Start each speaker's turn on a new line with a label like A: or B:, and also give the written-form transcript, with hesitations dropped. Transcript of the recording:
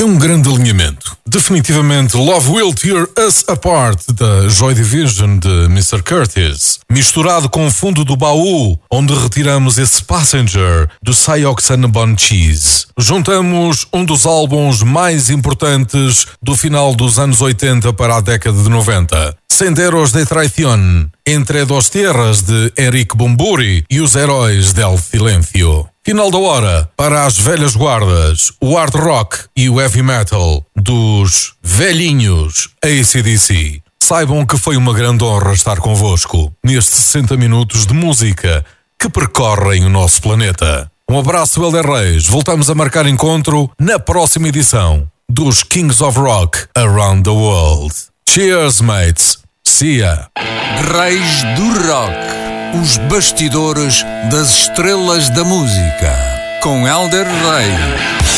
A: um grande alinhamento. Definitivamente Love Will Tear Us Apart, da Joy Division de Mr. Curtis, misturado com o fundo do baú, onde retiramos esse Passenger do Cyoxan Bon Cheese. Juntamos um dos álbuns mais importantes do final dos anos 80 para a década de 90. Senderos de Traición, Entre dos Tierras de Eric Bumburi e Os Heróis del Silencio. Final da hora para as velhas guardas, o hard rock e o heavy metal dos velhinhos AC/DC. Saibam que foi uma grande honra estar convosco nestes 60 minutos de música que percorrem o nosso planeta. Um abraço, Helder Reis. Voltamos a marcar encontro na próxima edição dos Kings of Rock Around the World. Cheers, mates. See ya.
B: Reis do Rock. Os bastidores das estrelas da música. Com Helder Reis.